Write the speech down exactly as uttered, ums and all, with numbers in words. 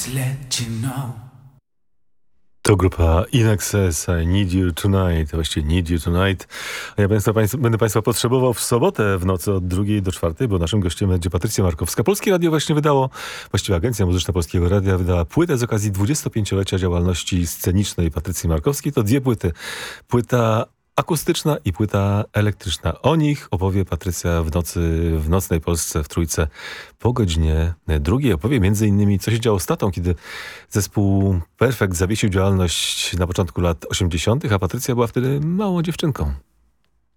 let you know. To grupa In Excess, I Need You Tonight, właściwie Need You Tonight. A ja państwa, państw, będę Państwa potrzebował w sobotę w nocy od drugiej do czwartej, bo naszym gościem będzie Patrycja Markowska. Polskie Radio właśnie wydało, właściwie Agencja Muzyczna Polskiego Radia wydała płytę z okazji dwudziestopięciolecia działalności scenicznej Patrycji Markowskiej. To dwie płyty. Płyta akustyczna i płyta elektryczna. O nich opowie Patrycja w nocy, w nocnej Polsce w Trójce po godzinie drugiej. Opowie między innymi, co się działo z tatą, kiedy zespół Perfekt zawiesił działalność na początku lat osiemdziesiątych, a Patrycja była wtedy małą dziewczynką.